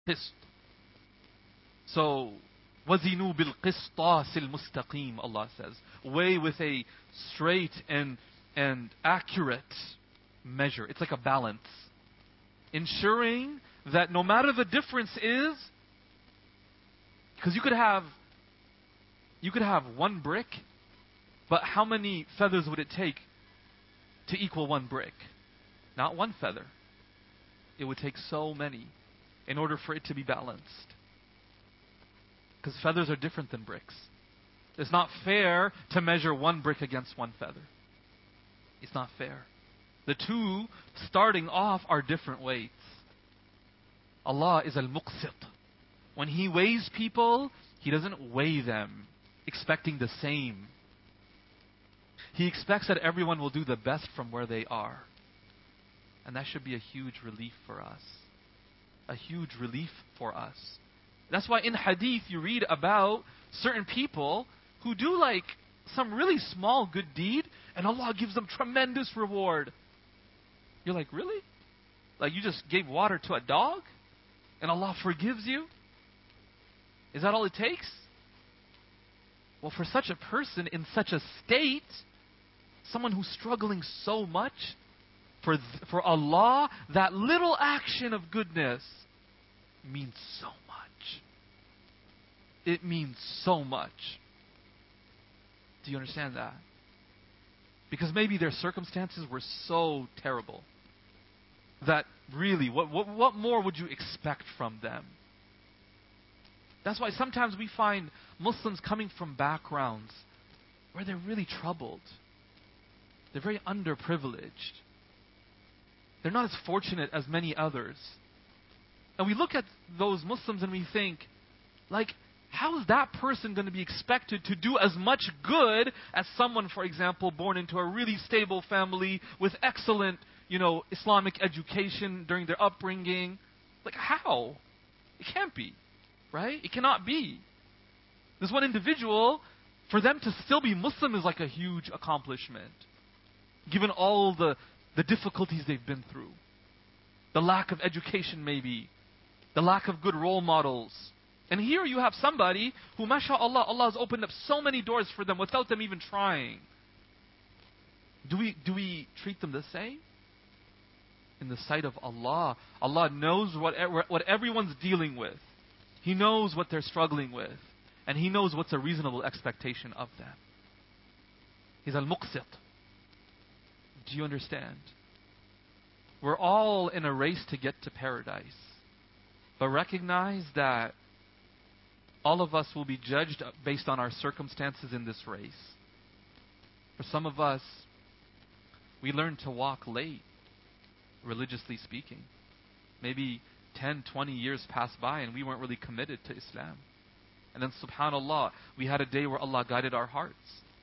Qist. So, وَزِنُوا بِالْقِسْطَاسِ الْمُسْتَقِيمِ, Allah says. Weigh with a straight and accurate measure. It's like a balance. Ensuring that no matter the difference is, because you could have one brick, but how many feathers would it take to equal one brick? Not one feather. It would take so many in order for it to be balanced. Because feathers are different than bricks. It's not fair to measure one brick against one feather. It's not fair. The two starting off are different weights. Allah is al-muqsit. When He weighs people, He doesn't weigh them expecting the same. He expects that everyone will do the best from where they are. And that should be a huge relief for us. A huge relief for us. That's why in hadith you read about certain people who do like some really small good deed and Allah gives them tremendous reward. You're like, really? Like you just gave water to a dog and Allah forgives you? Is that all it takes? Well, for such a person in such a state, someone who's struggling so much, for Allah, that little action of goodness means so much. It means so much. Do you understand that? Because maybe their circumstances were so terrible that really, what more would you expect from them? That's why sometimes we find Muslims coming from backgrounds where they're really troubled. They're very underprivileged. They're not as fortunate as many others. And we look at those Muslims and we think, like, how is that person going to be expected to do as much good as someone, for example, born into a really stable family with excellent, Islamic education during their upbringing? Like, how? It can't be, right? It cannot be. This one individual, for them to still be Muslim is like a huge accomplishment, given all the difficulties they've been through. The lack of education maybe. The lack of good role models. And here you have somebody who, mashallah, Allah has opened up so many doors for them without them even trying. Do we treat them the same? In the sight of Allah, Allah knows what everyone's dealing with. He knows what they're struggling with. And He knows what's a reasonable expectation of them. He's al-muqsit. Do you understand? We're all in a race to get to paradise. But recognize that all of us will be judged based on our circumstances in this race. For some of us, we learned to walk late, religiously speaking. Maybe 10, 20 years passed by and we weren't really committed to Islam. And then subhanAllah, we had a day where Allah guided our hearts.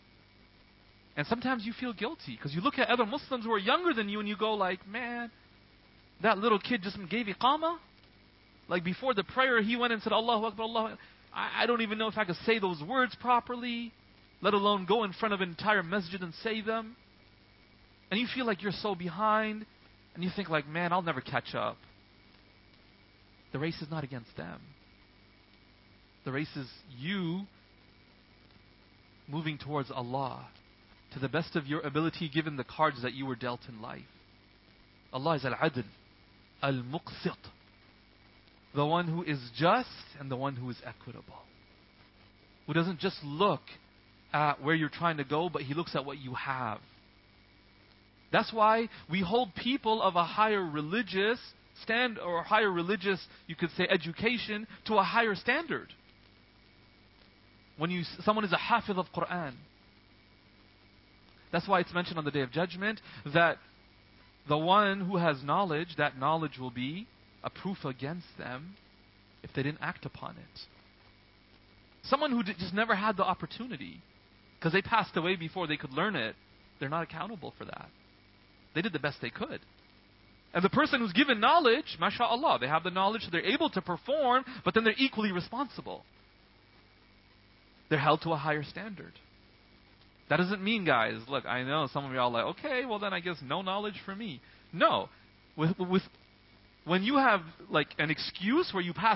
And sometimes you feel guilty because you look at other Muslims who are younger than you and you go like, man, that little kid just gave iqamah. Like before the prayer he went and said Allahu Akbar, Allahu Akbar. I don't even know if I could say those words properly, let alone go in front of an entire masjid and say them. And you feel like you're so behind and you think like, man, I'll never catch up. The race is not against them. The race is you moving towards Allah to the best of your ability given the cards that you were dealt in life. Allah is al-adl, al-muqsit. The one who is just and the one who is equitable. Who doesn't just look at where you're trying to go, but He looks at what you have. That's why we hold people of a higher religious stand or higher religious, you could say, education to a higher standard. When someone is a hafiz of Quran. That's why it's mentioned on the Day of Judgment that the one who has knowledge, that knowledge will be a proof against them if they didn't act upon it. Someone who just never had the opportunity because they passed away before they could learn it, they're not accountable for that. They did the best they could. And the person who's given knowledge, mashallah, they have the knowledge, so they're able to perform, but then they're equally responsible. They're held to a higher standard. That doesn't mean, guys, look, I know some of you are all like, okay, well then I guess no knowledge for me. No. When you have like an excuse where you pass